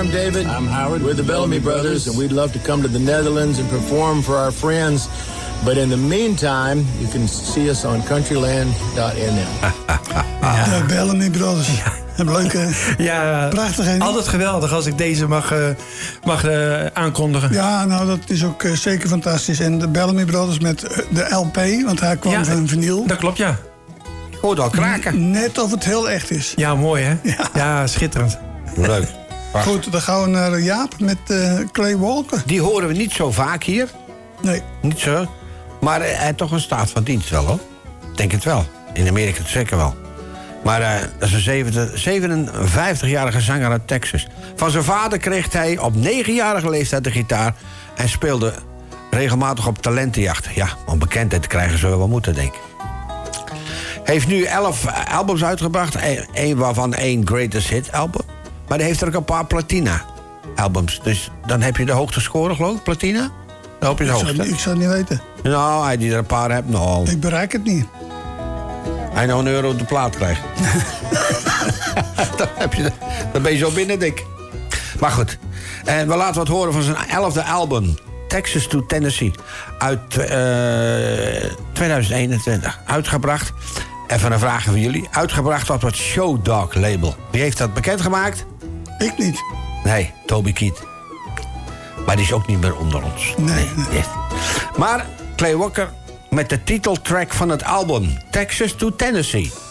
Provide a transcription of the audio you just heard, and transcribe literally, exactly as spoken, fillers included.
I'm David. I'm Howard. We're the Bellamy Brothers, and we'd love to come to the Netherlands and perform for our friends. But in the meantime, you can see us on countryland dot n l. De Bellamy Brothers. Ja. Een leuke, ja, prachtig. Hè? Altijd geweldig als ik deze mag, uh, mag uh, aankondigen. Ja, nou, dat is ook uh, zeker fantastisch. En de Bellamy Brothers met uh, de L P, want hij kwam ja, van vinyl. Dat klopt, ja. Hoort al kraken. Net of het heel echt is. Ja, mooi, hè? Ja, ja schitterend. Leuk. Wacht. Goed, dan gaan we naar Jaap met uh, Clay Walker. Die horen we niet zo vaak hier. Nee. Niet zo. Maar hij heeft toch een staat van dienst wel, hoor. Denk het wel. In Amerika zeker wel. Maar uh, dat is een zevenenvijftigjarige zanger uit Texas. Van zijn vader kreeg hij op negenjarige leeftijd de gitaar... en speelde regelmatig op talentenjacht. Ja, om bekendheid te krijgen zou je wel moeten, denk ik. Heeft nu elf albums uitgebracht. Een waarvan één Greatest Hit album. Maar hij heeft er ook een paar platina albums. Dus dan heb je de hoogste score, geloof ik, platina? Dan hoop je de ik, hoogste. zou, ik zou het niet weten. Nou, hij die er een paar hebt, nou... Ik bereik het niet. Hij nou een euro op de plaat krijgt. dan, heb je de, dan ben je zo binnen, dik. Maar goed. En we laten wat horen van zijn elfde album. Texas to Tennessee. Uit uh, tweeduizend eenentwintig. Uitgebracht. Even een vraag van jullie. Uitgebracht op het Show Dog label. Wie heeft dat bekendgemaakt? Ik niet. Nee, Toby Keith. Maar die is ook niet meer onder ons. Nee. nee. nee. Maar Clay Walker met de titeltrack van het album Texas to Tennessee.